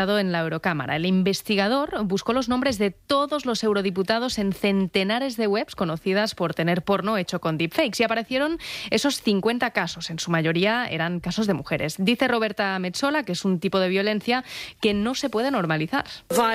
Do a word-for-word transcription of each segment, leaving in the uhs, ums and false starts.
en la Eurocámara. El investigador buscó los nombres de todos los eurodiputados en centenares de webs conocidas por tener porno hecho con deepfakes y aparecieron esos cincuenta casos. En su mayoría eran casos de mujeres. Dice Roberta Metsola que es un tipo de violencia que no se puede normalizar.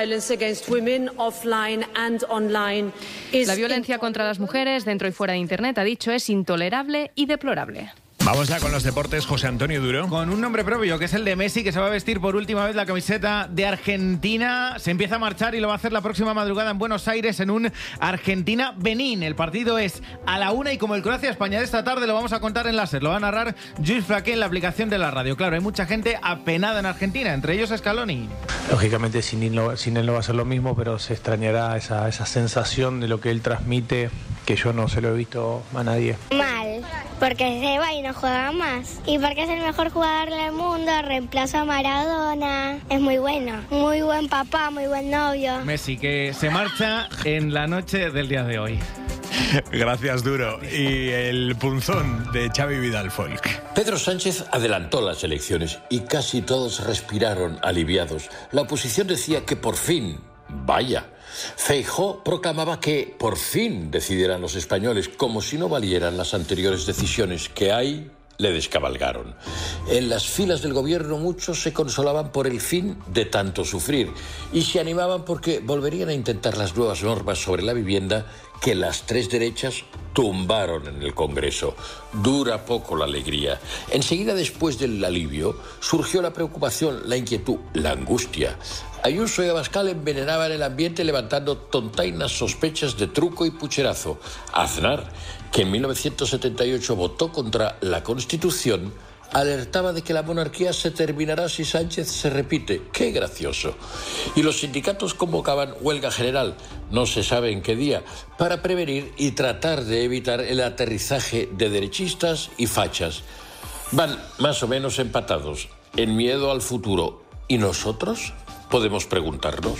La violencia contra las mujeres dentro y fuera de Internet, ha dicho, es intolerable y deplorable. Vamos ya con los deportes. José Antonio Duro. Con un nombre propio, que es el de Messi, que se va a vestir por última vez la camiseta de Argentina. Se empieza a marchar y lo va a hacer la próxima madrugada en Buenos Aires en un Argentina-Benín. El partido es a la una y como el Croacia-España de esta tarde lo vamos a contar en láser. Lo va a narrar Luis Flaqué en la aplicación de la radio. Claro, hay mucha gente apenada en Argentina, entre ellos Scaloni. Lógicamente sin él, no, sin él no va a ser lo mismo, pero se extrañará esa, esa sensación de lo que él transmite, que yo no se lo he visto a nadie. Mal, porque se va y no juega más. Y porque es el mejor jugador del mundo, reemplaza a Maradona. Es muy bueno, muy buen papá, muy buen novio. Messi, que se marcha en la noche del día de hoy. Gracias, Duro. Y el punzón de Xavi Vidal Folk. Pedro Sánchez adelantó las elecciones y casi todos respiraron aliviados. La oposición decía que por fin, vaya. Feijóo proclamaba que por fin decidirán los españoles, como si no valieran las anteriores decisiones que hay. Le descabalgaron. En las filas del gobierno muchos se consolaban por el fin de tanto sufrir y se animaban porque volverían a intentar las nuevas normas sobre la vivienda que las tres derechas tumbaron en el Congreso. Dura poco la alegría. Enseguida, después del alivio, surgió la preocupación, la inquietud, la angustia. Ayuso y Abascal envenenaban el ambiente levantando tontainas sospechas de truco y pucherazo. Aznar, que en mil novecientos setenta y ocho votó contra la Constitución, alertaba de que la monarquía se terminará si Sánchez se repite. ¡Qué gracioso! Y los sindicatos convocaban huelga general, no se sabe en qué día, para prevenir y tratar de evitar el aterrizaje de derechistas y fachas. Van más o menos empatados, en miedo al futuro. ¿Y nosotros? Podemos preguntarnos.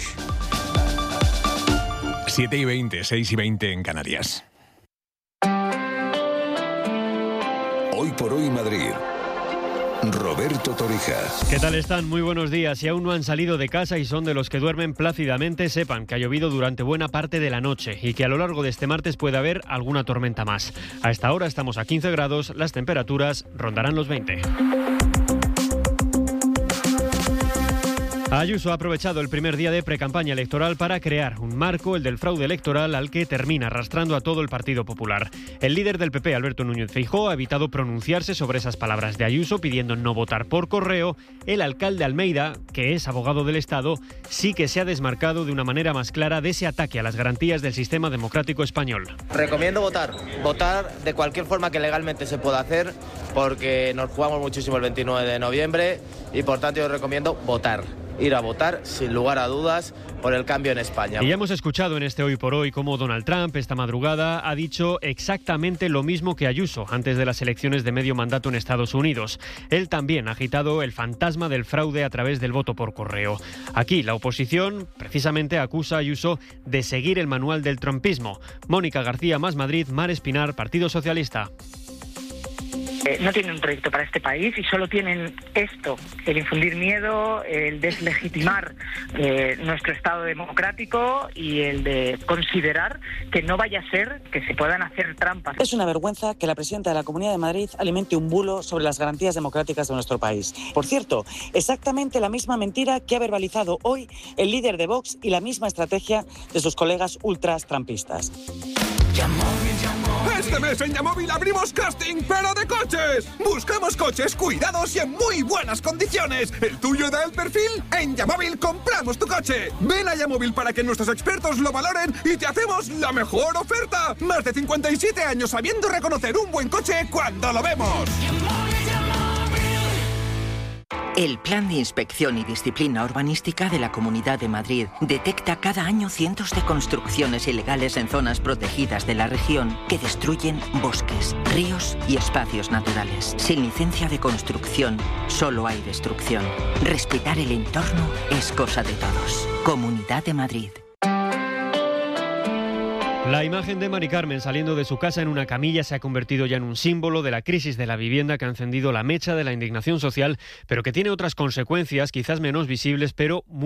siete y veinte, seis y veinte en Canarias. Hoy por hoy Madrid. Roberto Torija. ¿Qué tal están? Muy buenos días. Si aún no han salido de casa y son de los que duermen plácidamente, sepan que ha llovido durante buena parte de la noche y que a lo largo de este martes puede haber alguna tormenta más. A esta hora estamos a quince grados, las temperaturas rondarán los veinte. Ayuso ha aprovechado el primer día de precampaña electoral para crear un marco, el del fraude electoral, al que termina arrastrando a todo el Partido Popular. El líder del P P, Alberto Núñez Feijóo, ha evitado pronunciarse sobre esas palabras de Ayuso, pidiendo no votar por correo. El alcalde Almeida, que es abogado del Estado, sí que se ha desmarcado de una manera más clara de ese ataque a las garantías del sistema democrático español. Recomiendo votar, votar de cualquier forma que legalmente se pueda hacer, porque nos jugamos muchísimo el veintinueve de noviembre y por tanto yo recomiendo votar. Ir a votar, sin lugar a dudas, por el cambio en España. Y ya hemos escuchado en este Hoy por Hoy cómo Donald Trump esta madrugada ha dicho exactamente lo mismo que Ayuso antes de las elecciones de medio mandato en Estados Unidos. Él también ha agitado el fantasma del fraude a través del voto por correo. Aquí la oposición precisamente acusa a Ayuso de seguir el manual del trumpismo. Mónica García, Más Madrid, Mar Espinar, Partido Socialista. No tienen un proyecto para este país y solo tienen esto, el infundir miedo, el deslegitimar eh, nuestro Estado democrático y el de considerar que no vaya a ser que se puedan hacer trampas. Es una vergüenza que la presidenta de la Comunidad de Madrid alimente un bulo sobre las garantías democráticas de nuestro país. Por cierto, exactamente la misma mentira que ha verbalizado hoy el líder de Vox y la misma estrategia de sus colegas ultras trampistas. Este mes en Yamóvil abrimos casting, pero de coches. Buscamos coches cuidados y en muy buenas condiciones. ¿El tuyo da el perfil? En Yamóvil compramos tu coche. Ven a Yamóvil para que nuestros expertos lo valoren y te hacemos la mejor oferta. Más de cincuenta y siete años sabiendo reconocer un buen coche cuando lo vemos. El Plan de Inspección y Disciplina Urbanística de la Comunidad de Madrid detecta cada año cientos de construcciones ilegales en zonas protegidas de la región que destruyen bosques, ríos y espacios naturales. Sin licencia de construcción, solo hay destrucción. Respetar el entorno es cosa de todos. Comunidad de Madrid. La imagen de Mari Carmen saliendo de su casa en una camilla se ha convertido ya en un símbolo de la crisis de la vivienda que ha encendido la mecha de la indignación social, pero que tiene otras consecuencias quizás menos visibles, pero muy